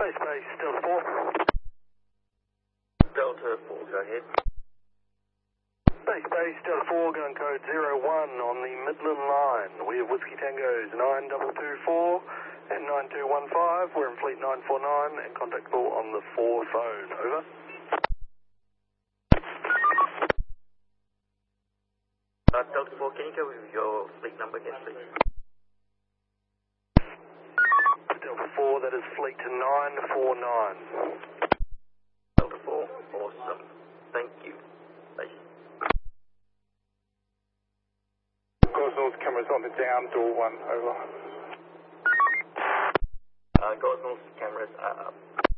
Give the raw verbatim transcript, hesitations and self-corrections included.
Base base, Delta four. Delta four, go ahead. Base base, Delta four, gun code zero one on the Midland line. We have Whiskey Tangos nine two two four and nine two one five. We're in fleet nine four nine and contactable on the four phone. Over. Uh, Delta four, can you go with your fleet number again, please? Delta four, that is fleet nine four nine. Delta four, awesome. Thank you. Bye. Gosnell's cameras on the down, door one, over. Uh, Gosnell's cameras are up.